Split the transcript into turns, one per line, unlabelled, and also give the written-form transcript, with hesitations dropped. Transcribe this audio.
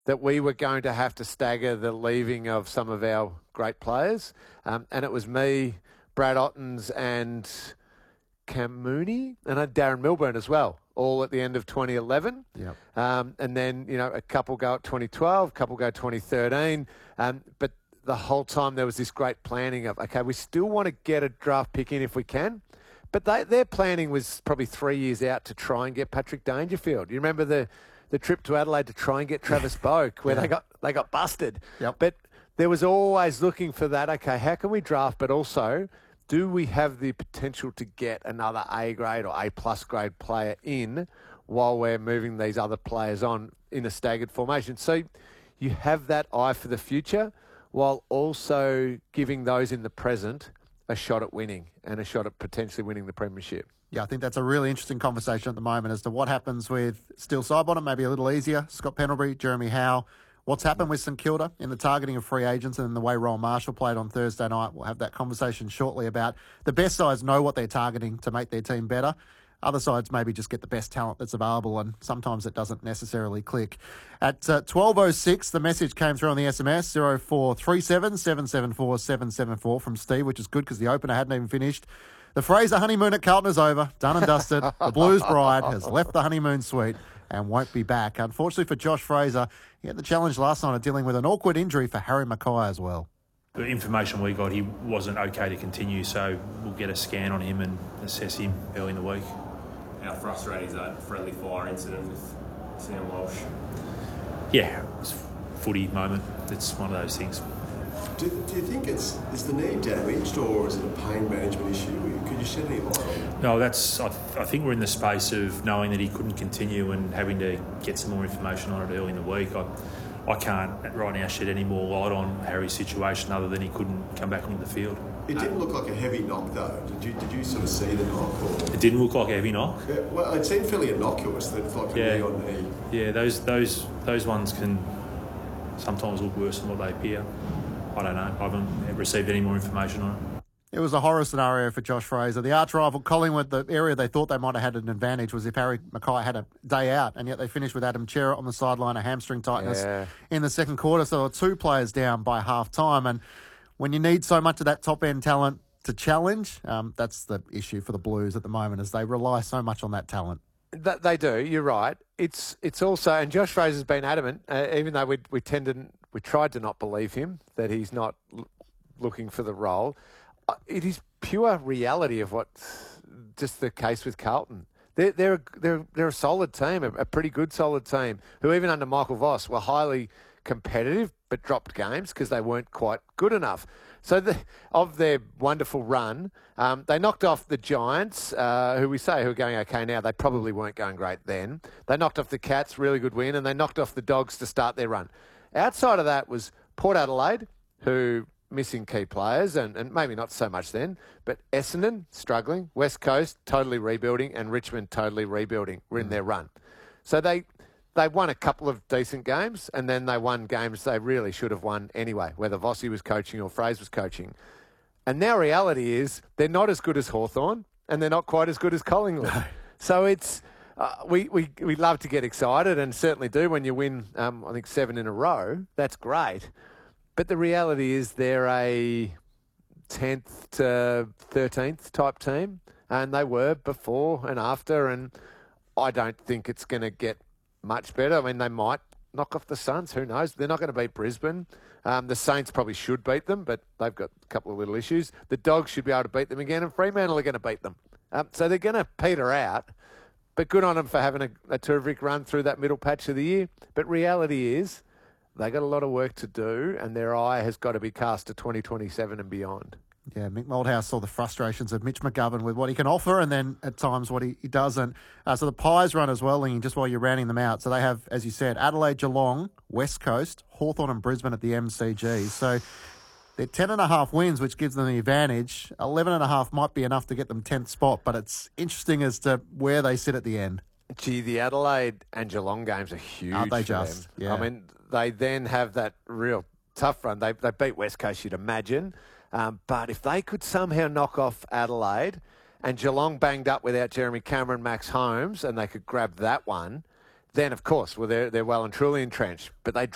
that we were going to have to stagger the leaving of some of our great players. And it was me, Brad Ottens and Cam Mooney, and Darren Milburn as well, all at the end of 2011.
Yep.
And then, a couple go at 2012, a couple go 2013. But the whole time there was this great planning of, okay, we still want to get a draft pick in if we can. But their planning was probably 3 years out to try and get Patrick Dangerfield. You remember the trip to Adelaide to try and get Travis Boak, where they got busted.
Yep.
But there was always looking for that, okay, how can we draft, but also do we have the potential to get another A grade or A+ grade player in while we're moving these other players on in a staggered formation? So you have that eye for the future while also giving those in the present a shot at winning and a shot at potentially winning the premiership.
Yeah, I think that's a really interesting conversation at the moment as to what happens with Steele Sidebottom, maybe a little easier, Scott Pendlebury, Jeremy Howe. What's happened with St Kilda in the targeting of free agents and the way Rowan Marshall played on Thursday night. We'll have that conversation shortly about the best sides know what they're targeting to make their team better. Other sides maybe just get the best talent that's available, and sometimes it doesn't necessarily click. At 12:06, the message came through on the SMS, 0437 774 774 from Steve, which is good because the opener hadn't even finished. The Fraser honeymoon at Carlton is over, done and dusted. The Blues bride has left the honeymoon suite and won't be back. Unfortunately for Josh Fraser, he had the challenge last night of dealing with an awkward injury for Harry Mackay as well.
The information we got, he wasn't okay to continue, so we'll get a scan on him and assess him early in the week.
How frustrating is that friendly fire incident with Sam Walsh?
Yeah, it's a footy moment. It's one of those things.
Do you think is the knee damaged or is it a pain management issue? Could you shed any light on it?
No, I think we're in the space of knowing that he couldn't continue and having to get some more information on it early in the week. I can't right now shed any more light on Harry's situation other than he couldn't come back onto the field.
It didn't look like a heavy knock though. Did you sort of see the knock? Or?
It didn't look like a heavy knock.
Yeah, well, it seemed fairly innocuous. That like a knee on knee.
Yeah, those ones can sometimes look worse than what they appear. I don't know. I haven't received any more information on it.
It was a horror scenario for Josh Fraser. The arch rival Collingwood, the area they thought they might have had an advantage was if Harry Mackay had a day out, and yet they finished with Adam Cerra on the sideline, a hamstring tightness in the second quarter. So there were two players down by half time. And when you need so much of that top-end talent to challenge, that's the issue for the Blues at the moment, as they rely so much on that talent.
They do, you're right. It's also, and Josh Fraser's been adamant, even though we tried to not believe him, that he's not looking for the role. It is pure reality of what's just the case with Carlton. They're a solid team, a pretty good solid team, who even under Michael Voss were highly competitive but dropped games because they weren't quite good enough. So of their wonderful run, they knocked off the Giants, who are going okay now. They probably weren't going great then. They knocked off the Cats, really good win, and they knocked off the Dogs to start their run. Outside of that was Port Adelaide, who missing key players, and maybe not so much then, but Essendon struggling, West Coast totally rebuilding, and Richmond totally rebuilding. We're in their run. So they won a couple of decent games, and then they won games they really should have won anyway, whether Vossi was coaching or Fraser was coaching. And now reality is they're not as good as Hawthorn, and they're not quite as good as Collingwood. No. So it's we love to get excited, and certainly do when you win, I think 7 in a row. That's great. But the reality is they're a 10th to 13th type team, and they were before and after, and I don't think it's going to get much better. I mean, they might knock off the Suns. Who knows? They're not going to beat Brisbane. The Saints probably should beat them, but they've got a couple of little issues. The Dogs should be able to beat them again, and Fremantle are going to beat them. So they're going to peter out, but good on them for having a terrific run through that middle patch of the year. But reality is they got a lot of work to do, and their eye has got to be cast to 2027 and beyond.
Yeah, Mick Moldhouse saw the frustrations of Mitch McGovern with what he can offer and then at times what he doesn't. So the Pies run as well, Lingy, just while you're rounding them out. So they have, as you said, Adelaide, Geelong, West Coast, Hawthorn and Brisbane at the MCG. So they're 10.5 wins, which gives them the advantage. 11.5 might be enough to get them 10th spot, but it's interesting as to where they sit at the end.
Gee, the Adelaide and Geelong games are huge.
Aren't they
for
just?
them.
Yeah.
I mean, they then have that real tough run. They beat West Coast, you'd imagine. But if they could somehow knock off Adelaide and Geelong banged up without Jeremy Cameron, Max Holmes, and they could grab that one, then, of course, well, they're well and truly entrenched. But they